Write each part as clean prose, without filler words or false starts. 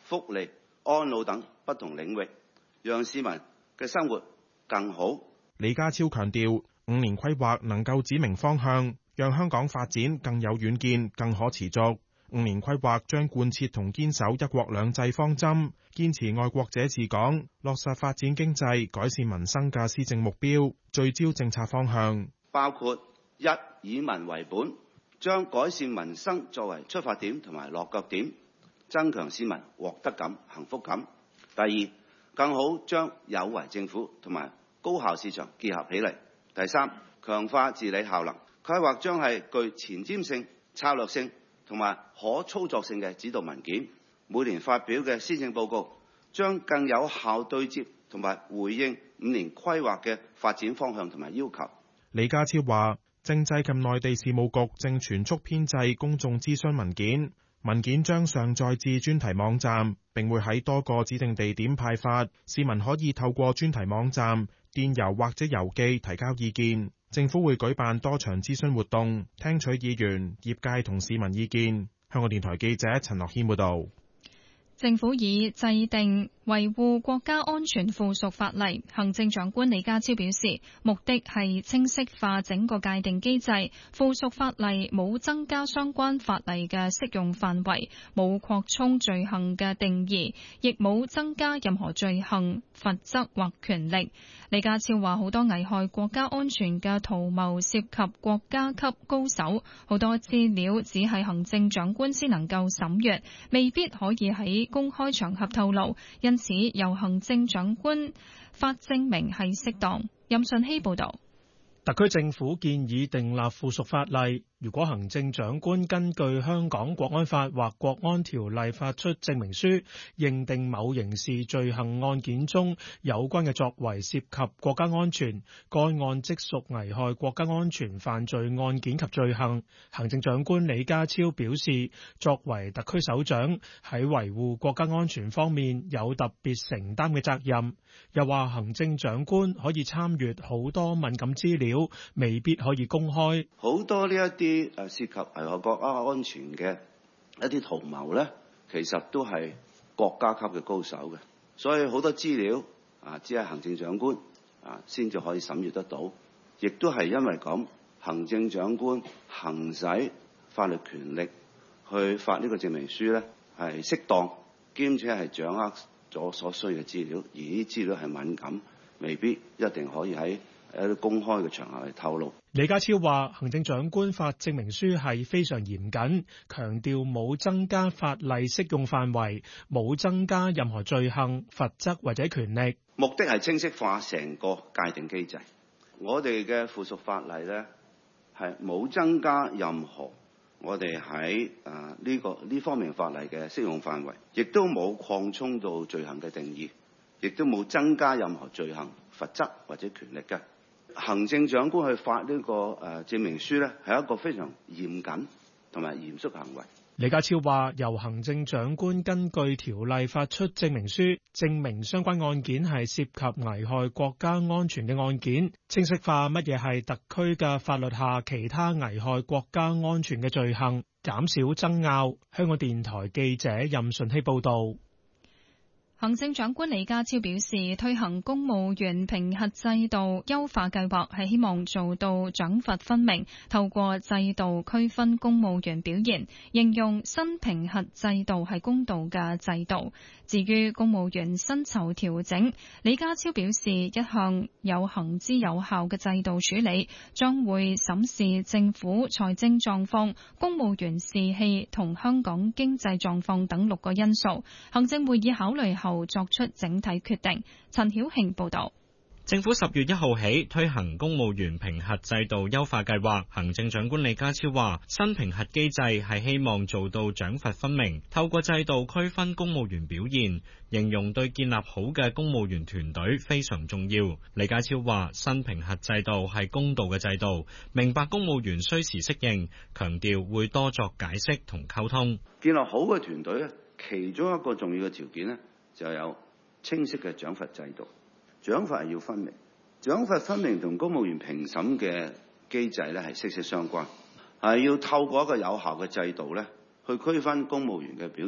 福利、安老等不同領域，讓市民嘅生活更好。 李家超強調，5年規劃能夠指明方向，讓香港發展更有遠見、更可持續。5年規劃將貫徹同堅守一國兩制方針，堅持愛國者治港，落實發展經濟、改善民生嘅施政目標，聚焦政策方向， 包括一、以民為本，將改善民生作為出發點同埋落腳點，增強市民獲得感、幸福感。第二，更好將有為政府同埋高效市場結合起嚟。第三，強化治理效能，規劃將係具前瞻性、策略性同埋可操作性嘅指導文件。每年發表嘅施政報告將更有效對接同埋回應5年規劃嘅發展方向同埋要求。 李家超話，政制及內地事務局正全速編製公眾諮詢文件，文件將上載至專題網站，並會喺多個指定地點派發，市民可以透過專題網站、電郵或者郵寄提交意見。政府會舉辦多場諮詢活動，聽取議員、業界同市民意見。香港電台記者陳樂軒報導。 政府已制定維護國家安全附屬法例，行政長官李家超表示，目的係清晰化整個界定機制。附屬法例冇增加相關法例嘅適用範圍，冇擴充罪行嘅定義，亦冇增加任何罪行、罰則或權力。李家超話，好多危害國家安全嘅圖謀涉及國家級高手，好多資料只係行政長官先能夠審閱，未必可以喺公開場合透露，因此由行政長官發證明係適當。任順希報導。 特區政府建議訂立附屬法例，如果行政長官根據香港國安法或國安條例發出證明書，認定某刑事罪行案件中有關嘅作為涉及國家安全，該案即屬危害國家安全犯罪案件及罪行。行政長官李家超表示，作為特區首長，喺維護國家安全方面有特別承擔嘅責任。又話行政長官可以參閱好多敏感資料，未必可以公開。 好多呢一啲涉及危害國家安全嘅一啲圖謀咧，其實都係國家級嘅高手嘅，所以好多資料只係行政長官先至可以審閱得到，亦都係因為咁，行政長官行使法律權力去發呢個證明書咧，係適當，兼且係掌握咗所需嘅資料，而呢啲資料係敏感，未必一定可以喺一啲公開嘅場合去透露。 李家超話，行政長官發證明書係非常嚴謹，強調冇增加法例適用範圍，冇增加任何罪行、罰則或者權力， 目的係清晰化成個界定機制。我哋嘅附屬法例咧係冇增加任何我哋喺呢方面法例嘅適用範圍，亦都冇擴充到罪行嘅定義，亦都冇增加任何罪行、罰則或者權力嘅。行政長官去發呢個證明書咧，係一個非常嚴謹同埋嚴肅行為。 李家超話，由行政長官根據條例發出證明書，證明相關案件係涉及危害國家安全嘅案件，清晰化乜嘢係特區嘅法律下其他危害國家安全嘅罪行，減少爭拗。香港電台記者任順希報導。 行政長官李家超表示，推行公務員評核制度優化計劃係希望做到獎罰分明，透過制度區分公務員表現，形容新評核制度係公道嘅制度。至於公務員薪酬調整，李家超表示，一向有行之有效嘅制度處理，將會審視政府財政狀況、公務員士氣同香港經濟狀況等6個因素，行政會議考慮後作出整體決定。陳曉慶報道。 政府10月1號起推行公務員評核制度優化計劃，行政長官李家超話，新評核機制係希望做到獎罰分明，透過制度區分公務員表現，形容對建立好嘅公務員團隊非常重要。李家超話，新評核制度係公道嘅制度，明白公務員需時適應，強調會多作解釋同溝通。 建立好嘅團隊咧，其中一個重要嘅條件咧，就有清晰嘅獎罰制度。獎罰係要分明，獎罰分明同公務員評審嘅機制咧係息息相關，係要透過一個有效嘅制度咧去區分公務員嘅表現，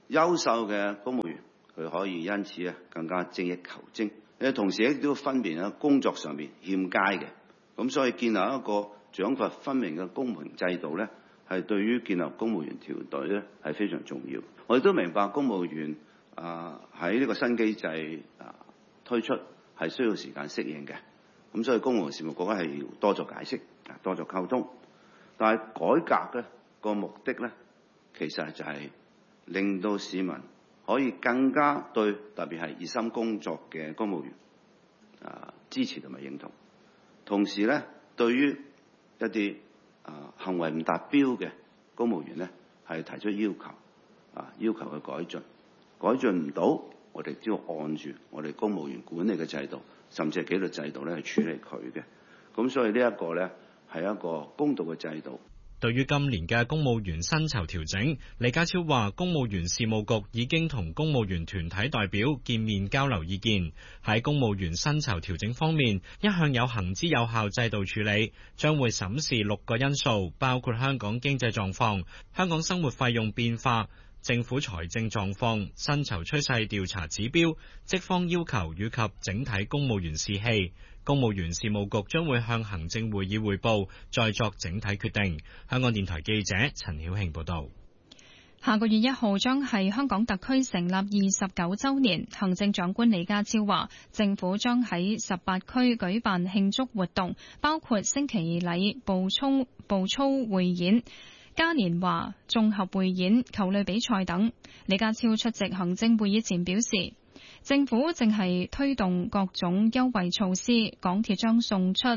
優秀嘅公務員佢可以因此更加精益求精，同時亦都分辨工作上面欠佳嘅，咁所以建立一個獎罰分明嘅公平制度咧，係對於建立公務員團隊咧係非常重要。我哋都明白公務員喺呢個新機制推出係需要時間適應嘅，咁所以公務員事務局係要多作解釋、多作溝通。但係改革咧個目的咧，其實就係令到市民可以更加對特別係熱心工作嘅公務員支持同埋認同，同時咧對於一啲行為唔達標嘅公務員咧係提出要求，要求去改進唔到，我哋都要按住我哋公務員管理嘅制度，甚至係紀律制度咧去處理佢嘅。咁所以呢一個咧係一個公道嘅制度。 對於今年嘅公務員薪酬調整，李家超話公務員事務局已經同公務員團體代表見面交流意見。喺公務員薪酬調整方面，一向有行之有效制度處理，將會審視6個因素，包括香港經濟狀況、香港生活費用變化、政府財政狀況、薪酬趨勢調查指標、職方要求以及整體公務員士氣。公務員事務局將會向行政會議匯報，再作整體決定。香港電台記者陳曉慶報道。 下個月1號將係香港特區成立29週年，行政長官李家超話，政府將喺18區舉辦慶祝活動，包括升旗禮、步操匯演、嘉年華、綜合匯演、球類比賽等。李家超出席行政會議前表示，政府正係推動各種優惠措施，港鐵將送出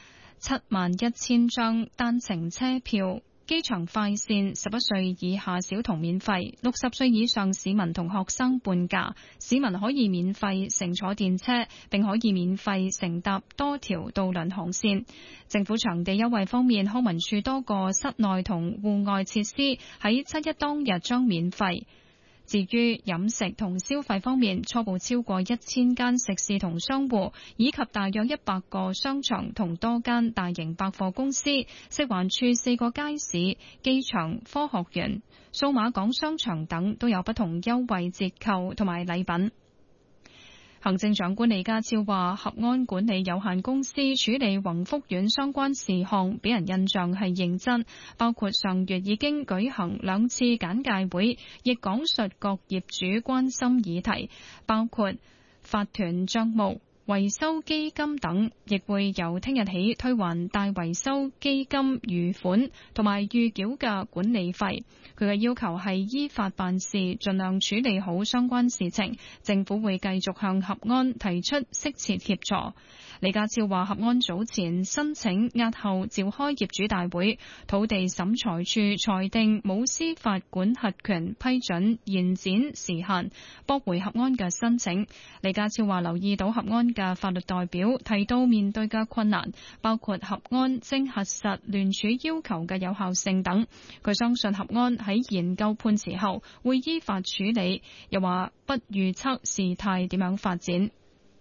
71000張單程車票，機場快線11歲以下小童免費，60歲以上市民同學生半價，市民可以免費乘坐電車，並可以免費乘搭多條渡輪航線。政府場地優惠方面，康文署多個室內同戶外設施喺7·1當日將免費。至於飲食同消費方面，初步超過1000間食肆同商戶，以及大約100個商場同多間大型百貨公司、食環署4個街市、機場、科學園、數碼港商場等都有不同優惠折扣同埋禮品。行政長官李家超話，合安管理有限公司處理宏福苑相關事項，俾人印象係認真，包括上月已經舉行2次簡介會，亦講述各業主關心議題，包括法團帳目、維修基金等，亦會由聽日起退還大維修基金餘款同埋預繳嘅管理費。佢嘅要求係依法辦事，盡量處理好相關事情。政府會繼續向合安提出適切協助。李家超話，合安早前申請押後召開業主大會，土地審裁處裁定冇司法管轄權批准延展時限，駁回合安嘅申請。李家超話，留意到合安嘅法律代表提到面對嘅困難，包括合安正核實聯署要求嘅有效性等。佢相信合安喺研究判詞後會依法處理，又話不預測事態點樣發展。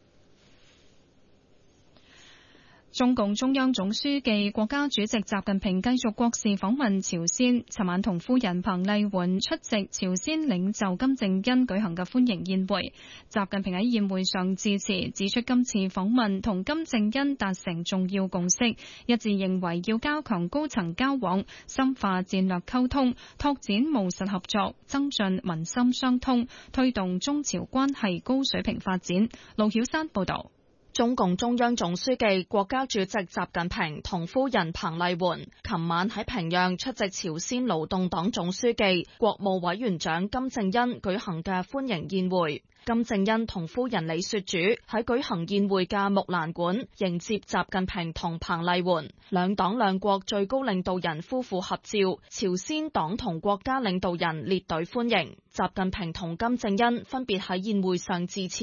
中共中央總書記、國家主席習近平繼續國事訪問朝鮮，尋晚同夫人彭麗媛出席朝鮮領袖金正恩舉行嘅歡迎宴會。習近平喺宴會上致辭，指出今次訪問同金正恩達成重要共識，一致認為要加強高層交往，深化戰略溝通，拓展務實合作，增進民心相通，推動中朝關係高水平發展。盧曉山報道。 中共中央總書記、國家主席習近平同夫人彭麗媛琴晚喺平壤出席朝鮮勞動黨總書記、國務委員長金正恩舉行嘅歡迎宴會。金正恩同夫人李雪主喺舉行宴會嘅木蘭館迎接習近平同彭麗媛，兩黨兩國最高領導人夫婦合照，朝鮮黨同國家領導人列隊歡迎。習近平同金正恩分別喺宴會上致辭。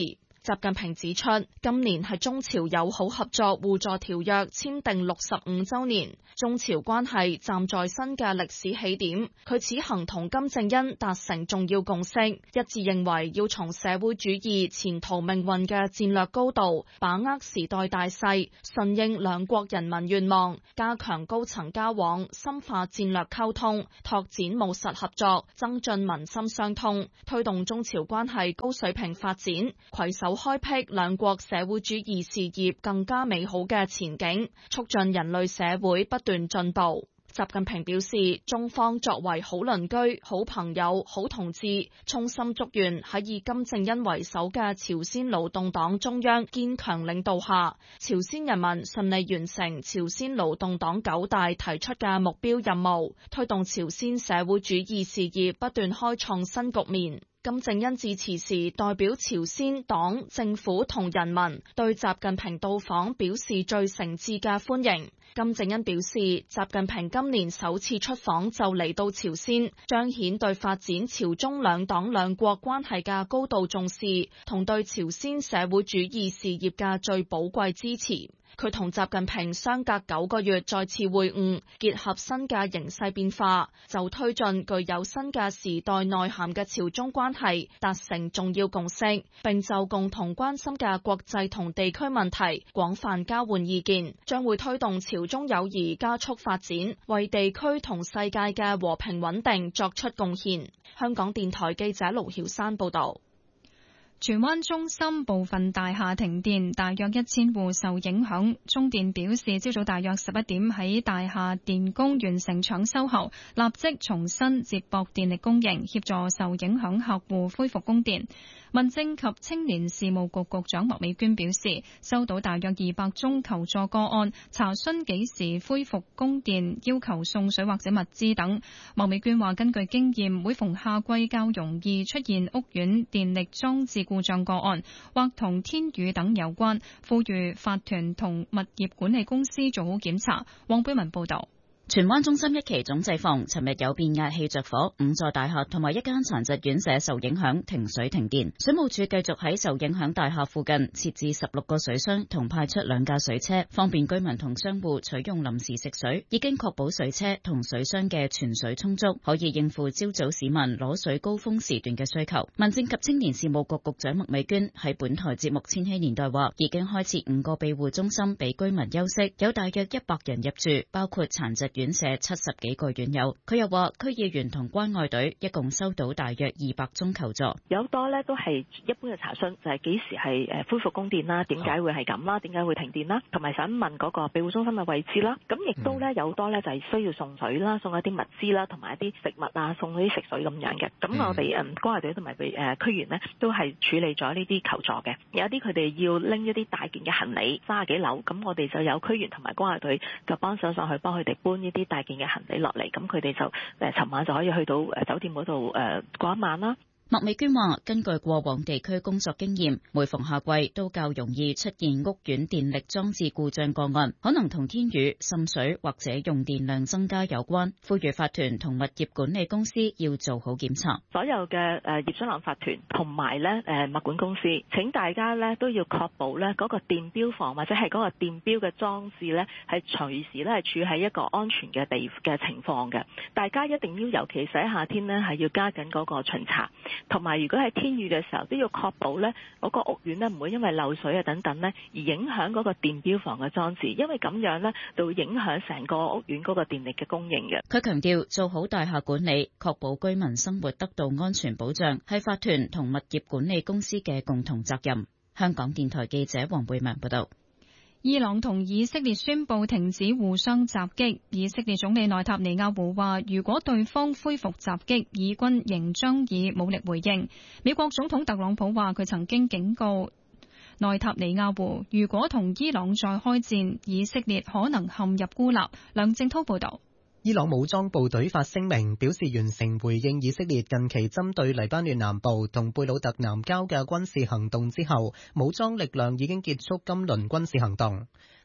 習近平指出，今年係中朝友好合作互助條約簽訂65週年，中朝關係站在新嘅歷史起點。佢此行同金正恩達成重要共識，一致認為要從社會主義前途命運嘅戰略高度，把握時代大勢，順應兩國人民願望，加強高層交往，深化戰略溝通，拓展務實合作，增進民心相通，推動中朝關係高水平發展，攜手開闢兩國社會主義事業更加美好嘅前景，促進人類社會不斷進步。習近平表示，中方作為好鄰居、好朋友、好同志，衷心祝願喺以金正恩為首嘅朝鮮勞動黨中央堅強領導下，朝鮮人民順利完成朝鮮勞動黨9大提出嘅目標任務，推動朝鮮社會主義事業不斷開創新局面。金正恩致辭時代表朝鮮黨、政府同人民對習近平到訪表示最誠摯嘅歡迎。金正恩表示，習近平今年首次出訪就嚟到朝鮮，彰顯對發展朝中兩黨兩國關係嘅高度重視，同對朝鮮社會主義事業嘅最寶貴支持。佢同習近平相隔9個月再次會晤，結合新嘅形勢變化，就推進具有新嘅時代內涵嘅朝中關係達成重要共識，並就共同關心嘅國際同地區問題廣泛交換意見，將會推動朝中友誼加速發展，為地區同世界嘅和平穩定作出貢獻。香港電台記者盧曉珊報道。 荃灣中心部分大廈停電，大約1000戶受影響。中電表示，朝早大約11點喺大廈電工完成搶修後，立即重新接駁電力供應，協助受影響客戶恢復供電。民政及青年事務局局長麥美娟表示，收到大約200宗求助個案，查詢幾時恢復供電，要求送水或者物資等。麥美娟話，根據經驗，每逢夏季較容易出現屋苑電力裝置故障個案，或同天雨等有關，呼籲法團同物業管理公司做好檢查。黃貝文報道。 荃灣中心1期總掣房尋日有變壓器着火，5座大廈同埋1間殘疾院舍受影響，停水停電。水務署繼續喺受影響大廈附近設置16個水箱，同派出2架水車，方便居民同商戶取用臨時食水。已經確保水車同水箱嘅存水充足，可以應付朝早市民攞水高峰時段嘅需求。民政及青年事務局局長麥美娟喺本台節目《千禧年代》話，已經開設5個庇護中心俾居民休息，有大約100人入住，包括殘疾院舍70幾個院友。佢又話，區議員同關愛隊一共收到大約200宗求助， 有多呢都係一般嘅查詢，就係幾時係恢復供電啦，點解會係咁啦，點解會停電啦，同埋想問嗰個庇護中心嘅位置啦。咁亦都呢有多呢就係需要送水啦，送一啲物資啦，同埋一啲食物啊，送嗰啲食水咁樣嘅。咁我哋關愛隊同埋區議員呢都係處理咗呢啲求助嘅。有啲佢哋要拎一啲大件嘅行李，30幾樓，咁我哋就有區議員同埋關愛隊就幫手上去幫佢哋搬呢啲大件嘅行李落嚟，咁佢哋就尋晚就可以去到酒店嗰度過一晚啦。 麥美娟話，根據過往地區工作經驗，每逢夏季都較容易出現屋苑電力裝置故障個案，可能同天雨、滲水或者用電量增加有關。呼籲法團同物業管理公司要做好檢查。 所有嘅業主立案法團同埋咧物管公司，請大家咧都要確保咧嗰個電錶房或者係嗰個電錶嘅裝置咧係隨時咧係處喺一個安全嘅情況嘅。大家一定要，尤其是喺夏天咧係要加緊嗰個巡查。同埋，如果係天雨嘅時候，都要確保咧嗰個屋苑咧唔會因為漏水啊等等咧而影響嗰個電錶房嘅裝置，因為咁樣咧就會影響成個屋苑嗰個電力嘅供應嘅。 佢強調，做好大廈管理，確保居民生活得到安全保障，係法團同物業管理公司嘅共同責任。香港電台記者黃貝文報道。 伊朗同以色列宣布停止互相襲擊。以色列總理內塔尼亞胡話，如果對方恢復襲擊，以軍仍將以武力回應。美國總統特朗普話，佢曾經警告內塔尼亞胡，如果同伊朗再開戰，以色列可能陷入孤立。梁正濤報道。 伊朗武裝部隊發聲明表示，完成回應以色列近期針對黎巴嫩南部同貝魯特南郊嘅軍事行動之後，武裝力量已經結束今輪軍事行動。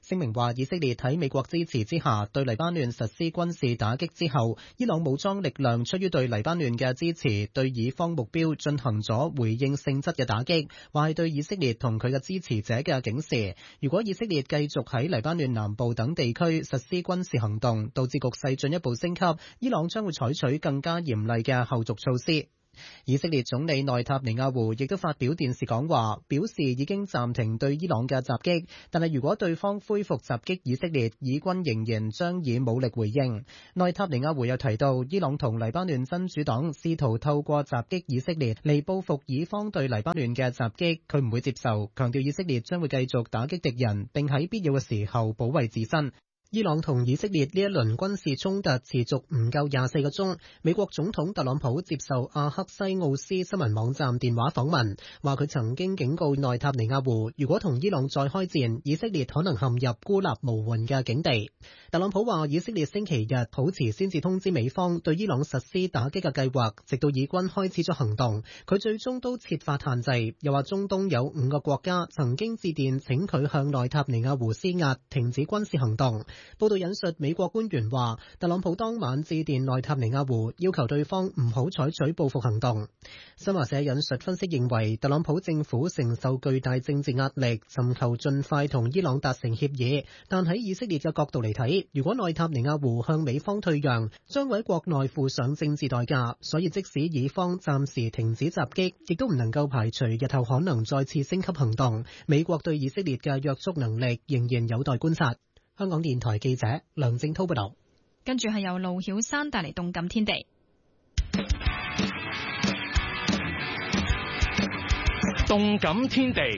聲明話，以色列喺美國支持之下對黎巴嫩實施軍事打擊之後，伊朗武裝力量出於對黎巴嫩嘅支持，對以方目標進行咗回應性質嘅打擊，話係對以色列同佢嘅支持者嘅警示。如果以色列繼續喺黎巴嫩南部等地區實施軍事行動，導致局勢進一步升級，伊朗將會採取更加嚴厲嘅後續措施。以色列總理內塔尼亞胡亦都發表電視講話，表示已經暫停對伊朗嘅襲擊，但係如果對方恢復襲擊以色列，以軍仍然將以武力回應。內塔尼亞胡又提到，伊朗同黎巴嫩真主黨試圖透過襲擊以色列嚟報復以方對黎巴嫩嘅襲擊，佢唔會接受，強調以色列將會繼續打擊敵人，並喺必要嘅時候保衛自身。伊朗同以色列呢一輪軍事衝突持續唔夠24個鐘。美國總統特朗普接受阿克西奧斯新聞網站電話訪問，話佢曾經警告內塔尼亞胡，如果同伊朗再開戰，以色列可能陷入孤立無援嘅境地。特朗普話，以色列星期日好遲先至通知美方對伊朗實施打擊嘅計劃，直到以軍開始咗行動，佢最終都設法限制。又話中東有5個國家曾經致電請佢向內塔尼亞胡施壓，停止軍事行動。報道引述美國官員話，特朗普當晚致電內塔尼亞胡，要求對方唔好採取報復行動。新華社引述分析認為，特朗普政府承受巨大政治壓力，尋求盡快同伊朗達成協議，但喺以色列嘅角度嚟睇，如果內塔尼亞胡向美方退讓，將會喺國內付上政治代價，所以即使以方暫時停止襲擊，亦都唔能夠排除日後可能再次升級行動。美國對以色列嘅約束能力仍然有待觀察。香港電台記者梁正濤報道。 跟住係由盧曉山帶嚟動感天地。 動感天地。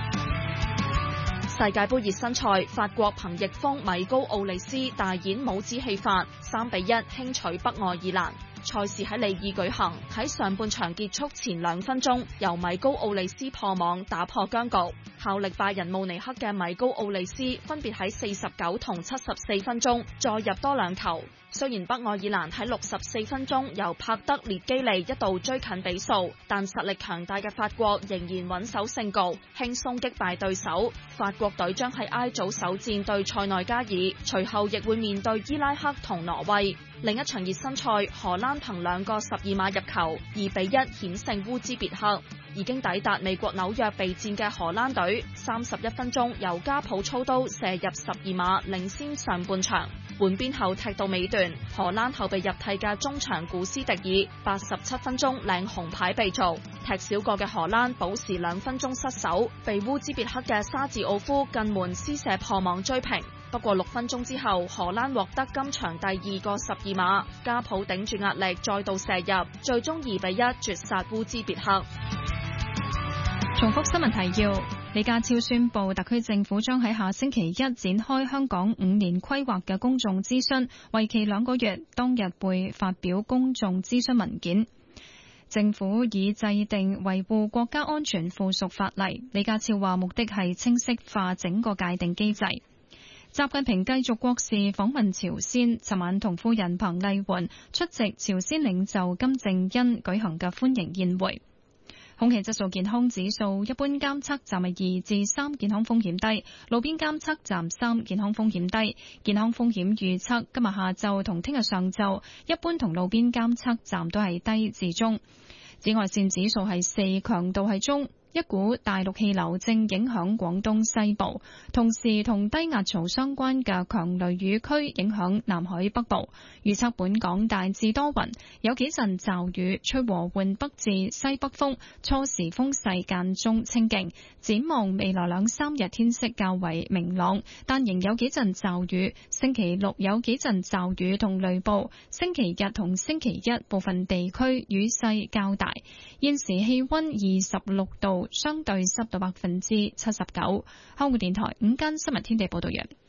世界盃熱身賽，法國憑翼鋒米高奧利斯大演帽子戲法，3-1輕取北愛爾蘭。賽事喺利爾舉行，喺上半場結束前2分鐘，由米高奧利斯破網打破僵局。效力拜仁慕尼黑嘅米高奧利斯分別喺49同74分鐘再入多2球。雖然北愛爾蘭喺64分鐘由帕德列基利一度追近比數，但實力強大嘅法國仍然穩守勝局，輕鬆擊敗對手。法國隊將喺 I 組首戰對塞內加爾，隨後亦會面對伊拉克同挪威。另一場熱身賽，荷蘭憑2個12碼入球，2-1險勝烏茲別克。已經抵達美國紐約備戰嘅荷蘭隊，31分鐘由加普操刀射入12碼，領先上半場。換邊後踢到尾段，荷蘭後備入替嘅中場古斯迪爾87分鐘領紅牌被逐。踢少個嘅荷蘭補時2分鐘失手，被烏茲別克嘅沙治奧夫近門施射破網追平。不過6分鐘之後，荷蘭獲得今場第2個12碼，加普頂住壓力再度射入，最終2-1絕殺烏茲別克。 重複新聞提要：李家超宣布，特區政府將喺下星期一展開香港5年規劃嘅公眾諮詢，為期2個月，當日會發表公眾諮詢文件。政府已制定維護國家安全附屬法例，李家超話目的係清晰化整個界定機制。習近平繼續國事訪問朝鮮，尋晚同夫人彭麗媛出席朝鮮領袖金正恩舉行嘅歡迎宴會。空氣質素健康指數，一般監測站係2至3，健康風險低；路邊監測站3，健康風險低。健康風險預測今日下晝同聽日上晝，一般同路邊監測站都係低至中。紫外線指數係4，強度係中。一股大陸氣流正影響廣東西部，同時同低壓槽相關嘅強雷雨區影響南海北部。預測本港大致多雲，有幾陣驟雨，吹和緩北至西北風，初時風勢間中清勁。展望未來2-3日天色較為明朗，但仍有幾陣驟雨。星期6有幾陣驟雨同雷暴，星期日同星期一部分地區雨勢較大。現時氣溫26度。相對濕度79%。香港電台午間新聞天地報道完。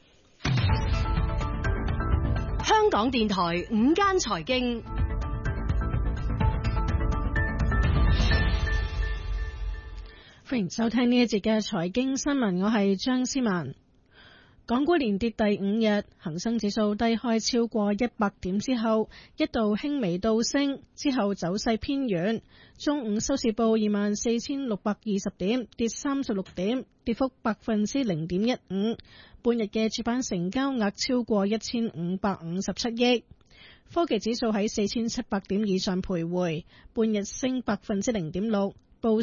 香港電台午間財經，歡迎收聽呢一節嘅財經新聞，我係張思文。 港股連跌第5日，恒生指數低開超過100點之後，一度輕微倒升，之後走勢偏軟。中午收市報24,620點，跌36點，跌幅0.15%。半日嘅主板成交額超過1,557億。科技指數喺4,700點以上徘徊，半日升0.6%，報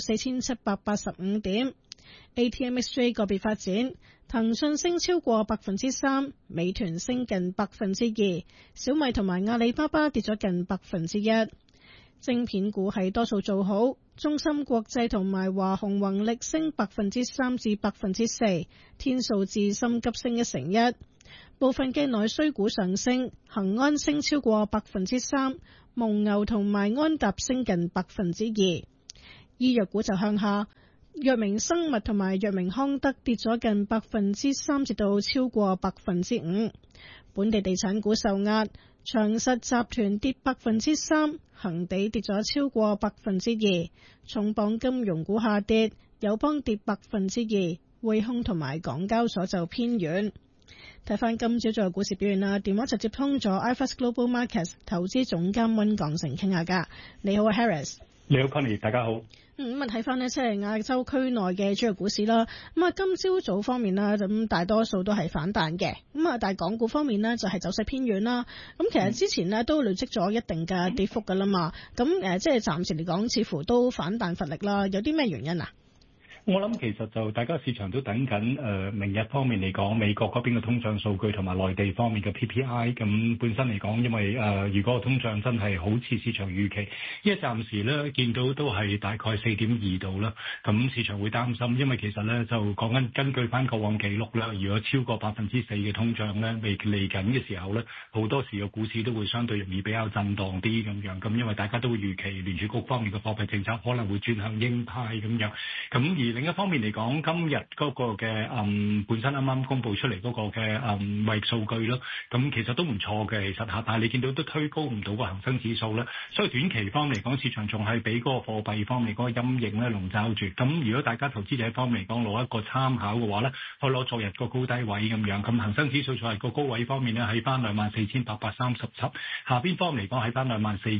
4,785點。ATMXJ 個別發展，騰訊升超過3%，美團升近2%，小米同埋阿里巴巴跌咗近1%。晶片股係多數做好，中芯國際同埋華虹宏力升3%至4%，天數智深急升1%。部分嘅內需股上升，恒安升超過3%，蒙牛同埋安踏升近2%。醫藥股就向下，藥明生物同埋藥明康德跌咗近3%至到超過5%。本地地產股受壓，長實集團跌3%，恒地跌咗超過2%。重磅金融股下跌，友邦跌2%，匯控同埋港交所就偏軟。睇翻今朝早嘅股市表現啦，電話就接通咗 iFAST Global Markets 投資總監溫鋼城傾下㗎。你好啊 Harris。 你好 Connie， 大家好。 咁啊睇翻呢，即係亞洲區內嘅主要股市啦。咁啊，今朝早方面啦，咁大多數都係反彈嘅。咁啊，但係港股方面呢，就係走勢偏軟啦。咁其實之前呢，都累積咗一定嘅跌幅㗎啦嘛。咁即係暫時嚟講，似乎都反彈乏力啦。有啲咩原因啊？ 我諗其實就大家市場都等緊明日方面嚟講，美國嗰邊嘅通脹數據同埋內地方面嘅 PPI。咁本身嚟講，因為如果通脹真係好似市場預期，因為暫時咧見到都係大概4.2度啦。咁市場會擔心，因為其實咧就講緊根據翻過往記錄啦，如果超過4%嘅通脹咧未嚟緊嘅時候咧，好多時嘅股市都會相對容易比較震盪啲咁樣。咁因為大家都會預期聯儲局方面嘅貨幣政策可能會轉向鷹派咁樣。咁而另一方面嚟講，今日嗰個嘅本身啱啱公佈出嚟嗰個嘅貿易數據咯，咁其實都唔錯嘅，其實嚇，但係你見到都推高唔到個恒生指數咧，所以短期方面嚟講，市場仲係俾嗰個貨幣方面嗰個陰影咧籠罩住。咁如果大家投資者方面嚟講攞一個參考嘅話咧，可以攞昨日個高低位咁樣。咁恒生指數昨日個高位方面咧喺翻24,837，下邊方面嚟講喺翻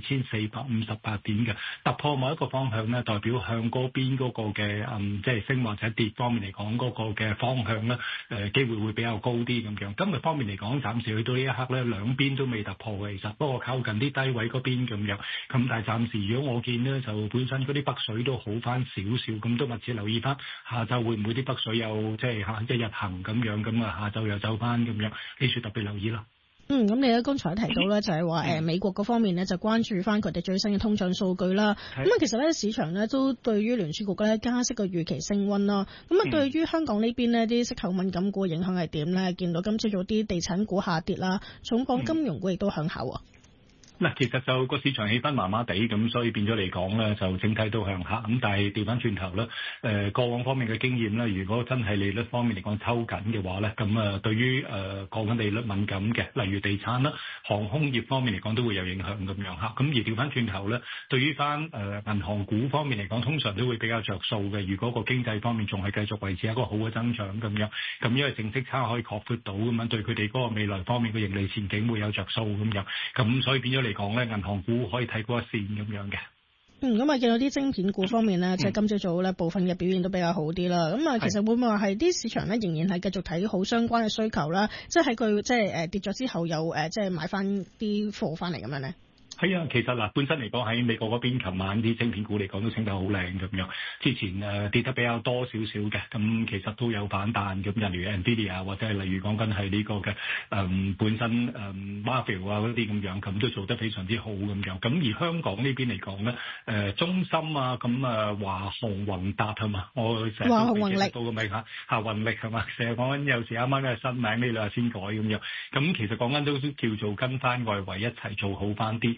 24,458點嘅突破某一個方向咧，代表向嗰邊嗰個嘅即係升或者跌方面嚟講嗰個嘅方向咧，機會會比較高啲咁樣。今日方面嚟講，暫時去到呢一刻咧，兩邊都未突破嘅，其實不過靠近啲低位嗰邊咁樣。咁但係暫時如果我見呢，就本身嗰啲北水都好翻少少，咁都密切留意翻下晝會唔會啲北水又即係一日行咁樣，咁啊下晝又走翻咁樣，呢處特別留意啦。 咁你咧剛才提到咧，就係話美國嗰方面咧就關注翻佢哋最新嘅通脹數據啦。咁其實咧市場咧都對於聯儲局咧加息嘅預期升溫啦。咁對於香港呢邊呢啲息口敏感股影響係點咧？見到今朝早啲地產股下跌啦，重磅金融股亦都向下喎。 嗱，其實就個市場氣氛麻麻地，咁所以變咗嚟講咧，就整體都向下。咁但係調翻轉頭咧，過往方面嘅經驗咧，如果真係利率方面嚟講抽緊嘅話咧，咁對於講緊利率敏感嘅，例如地產啦、航空業方面嚟講都會有影響咁樣嚇。咁而調翻轉頭咧，對於翻銀行股方面嚟講，通常都會比較着數嘅。如果個經濟方面仲係繼續維持一個好嘅增長咁樣，咁因為淨息差可以擴闊到咁樣，對佢哋嗰個未來方面嘅盈利前景會有着數咁樣。咁所以變咗嚟講咧，銀行股可以睇高一線咁樣嘅。 咁啊，見到啲晶片股方面咧，即係今朝早咧部分嘅表現都比較好啲啦。咁啊，其實會唔會話係啲市場咧仍然係繼續睇好相關嘅需求啦？即係喺佢即係跌咗之後有即係買翻啲貨翻嚟咁樣咧？ 係啊，其實嗱，本身嚟講喺美國嗰邊，琴晚啲晶片股嚟講都升得好靚咁樣。之前跌得比較多少少嘅，咁其實都有反彈咁，例如 Nvidia 或者係例如講緊係呢個嘅本身Marvell 啊嗰啲咁樣，咁都做得非常之好咁樣。咁而香港呢邊嚟講咧，中芯啊，咁華虹宏達係嘛，我成日都未記得到個名嚇，宏力係嘛，成日講緊有時啱啱嘅新名呢兩日先改咁樣。咁其實講緊都叫做跟翻外圍一齊做好翻啲。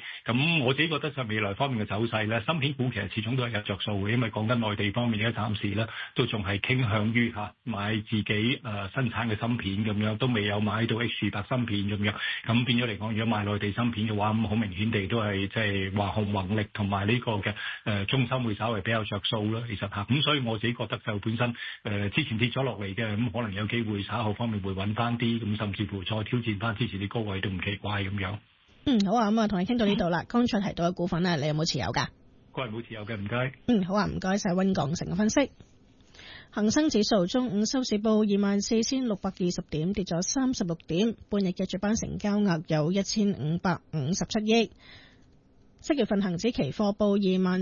咁我自己覺得就未來方面嘅走勢咧，芯片股其實始終都係有着數嘅，因為講緊內地方面而家暫時咧都仲係傾向於買自己生產嘅芯片咁樣，都未有買到 H200 芯片咁樣。咁變咗嚟講，如果買內地芯片嘅話，咁好明顯地都係即係華虹、宏力同埋呢個嘅中芯會稍微比較着數啦。其實咁所以我自己覺得就本身之前跌咗落嚟嘅，咁可能有機會稍後方面會穩翻啲，咁甚至乎再挑戰翻之前啲高位都唔奇怪咁樣。 好啊，咁啊，同你傾到呢度啦。剛才提到嘅股份咧，你有冇持有㗎？ 個人冇持有嘅，唔該。 好啊，唔該晒溫鋼城嘅分析。恒生指數中午收市報24,620點，跌咗36點。半日嘅主板成交額有1557億。7月份恒指期貨報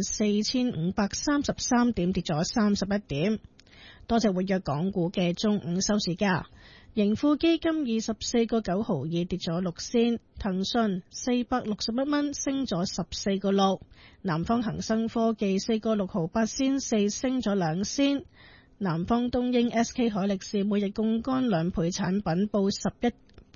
24,533點，跌咗31點。多隻活躍港股嘅中午收市價。盈富基金24個9毫2跌咗6仙，騰訊461蚊升咗14個6，南方恒生科技4個6毫8仙4升咗2仙，南方東英 SK 海力士每日槓桿2倍產品報111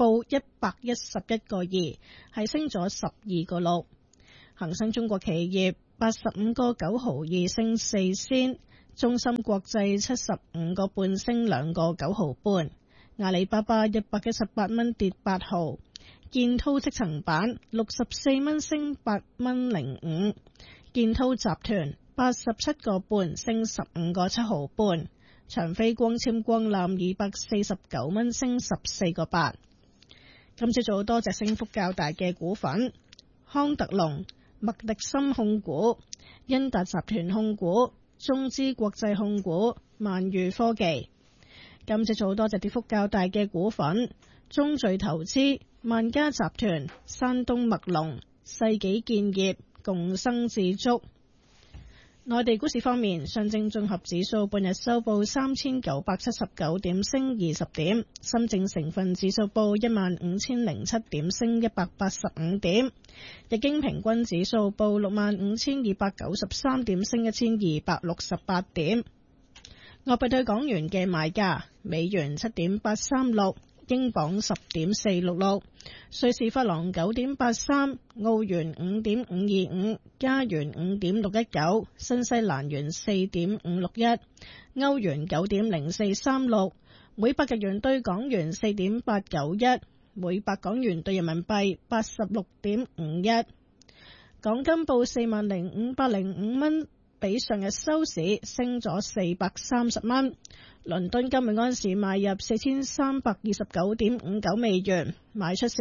個2，係升咗12個6，恒生中國企業85個9毫2升4仙，中芯國際75個半升2個9毫半。阿里巴巴118蚊跌8毫，建滔積層板64蚊升8蚊05，建滔集團87個半升15個7毫半，長飛光纖光纜249蚊升14個8。今朝早多隻升幅較大嘅股份：康特龍、麥迪森控股、恩達集團控股、中資國際控股、萬裕科技。今朝早多隻跌幅較大嘅股份：中聚投資、萬家集團、山東麥隆、世紀建業、共生智足。內地股市方面，上證綜合指數半日收報3979點，升20點；深證成分指數報15007點，升185點；日經平均指數報65293點，升1268點。外幣對港元嘅賣價：美元7.836，英鎊10.466，瑞士法郎9.83，澳元5.525，加元5.619，新西蘭元4.561，歐元9.0436，每百日元對港元4.891，每百港元對人民幣86.51。港金報40,505蚊。比上日收市升咗430蚊。倫敦金每安士買入4329.59美元，賣出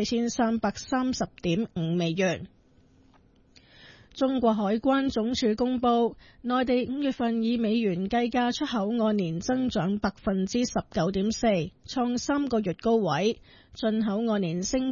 4330.5美元。中國海關總署公佈，內地5月份以美元計價出口按年增長19.4%，創3個月高位；進口按年升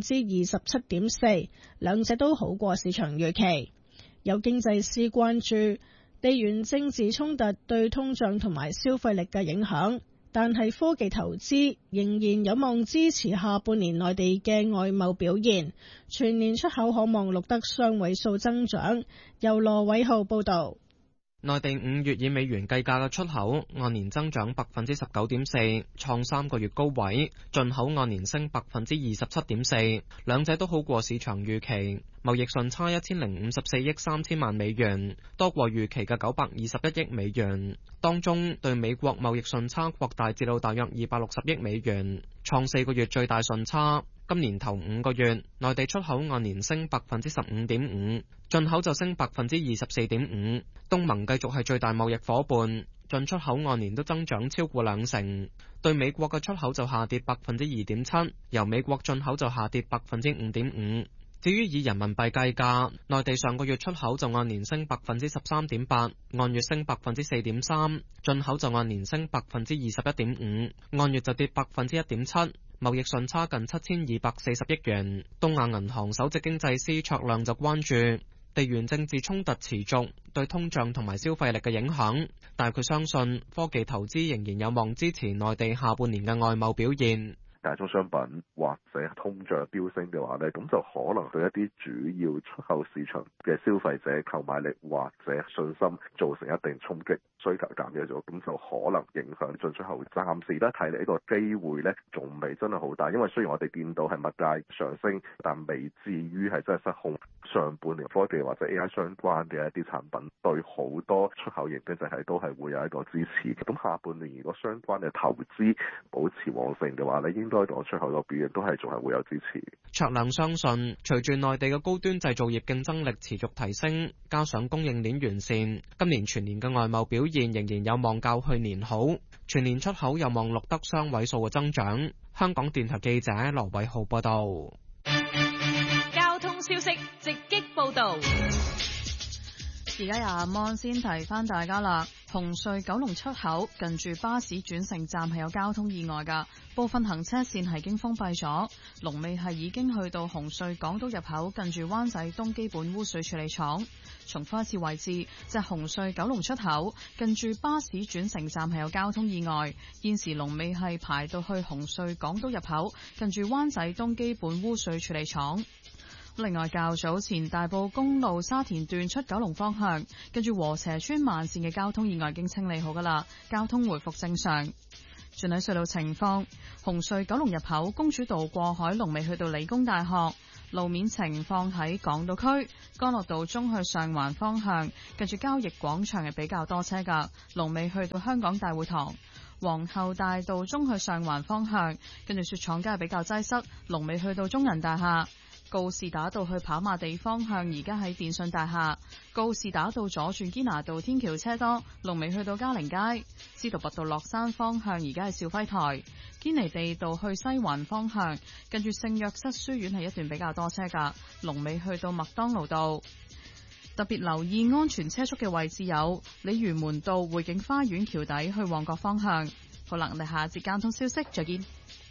27.4%，兩者都好過市場預期。有經濟師關注地緣政治衝突對通脹同埋消費力嘅影響，但係科技投資仍然有望支持下半年內地嘅外貿表現，全年出口可望錄得雙位數增長。由羅偉浩報導。 內地5月以美元計價嘅出口按年增長19.4%，創3個月高位；進口按年升27.4%，兩者都好過市場預期。貿易順差1054億3000萬美元，多過預期嘅921億美元。當中對美國貿易順差擴大至到大約260億美元，創4個月最大順差。今年頭5個月，內地出口按年升15.5%，進口就升24.5%。東盟繼續係最大貿易夥伴，進出口按年都增長超過2成。對美國嘅出口就下跌2.7%，由美國進口就下跌5.5%。至於以人民幣計價，內地上個月出口就按年升13.8%，按月升4.3%；進口就按年升21.5%，按月就跌1.7%。貿易順差近7240億元。東亞銀行首席經濟師卓亮就關注地緣政治衝突持續對通脹同埋消費力嘅影響，但佢相信科技投資仍然有望支持內地下半年嘅外貿表現。 大宗商品或者通脹飆升嘅話咧，咁就可能對一啲主要出口市場嘅消費者購買力或者信心造成一定衝擊，需求減弱咗，咁就可能影響進出口。暫時咧睇嚟呢個機會咧仲未真係好大，因為雖然我哋見到係物價上升，但未至於係真係失控。上半年科技或者 AI 相關嘅一啲產品對好多出口型經濟係都係會有一個支持。咁下半年如果相關嘅投資保持旺盛嘅話咧，應該個出口個表現都係仲係會有支持。 卓亮相信，隨住內地嘅高端製造業競爭力持續提升，加上供應鏈完善，今年全年嘅外貿表現仍然有望較去年好，全年出口有望錄得雙位數嘅增長。香港電台記者羅偉浩報道。 交通消息直擊報道。 而家由阿芒先提翻大家啦，紅隧九龍出口近住巴士轉乘站係有交通意外㗎，部分行車線係已經封閉咗。龍尾係已經去到紅隧港島入口近住灣仔東基本污水處理廠。重複一次位置，就係紅隧九龍出口近住巴士轉乘站係有交通意外，現時龍尾係排到去紅隧港島入口近住灣仔東基本污水處理廠。另外，較早前大埔公路沙田段出九龍方向，跟住禾輋村慢線嘅交通意外已經清理好㗎喇，交通回復正常。轉睇隧道情況，紅隧九龍入口公主道過海龍尾去到理工大學，路面情況喺港島區干諾道中去上環方向，跟住交易廣場係比較多車㗎，龍尾去到香港大會堂。皇后大道中去上環方向，跟住雪廠街係比較擠塞，龍尾去到中人大廈。告士打道去跑馬地方向，而家喺電信大廈；告士打道左轉堅拿道天橋車多，龍尾去到嘉陵街；司徒拔道落山方向，而家係肇輝台；堅尼地道去西環方向，跟住聖約瑟書院係一段比較多車㗎，龍尾去到麥當勞道。特別留意安全車速嘅位置有鯉魚門道匯景花園橋底去旺角方向。好啦，我哋下節交通消息再見。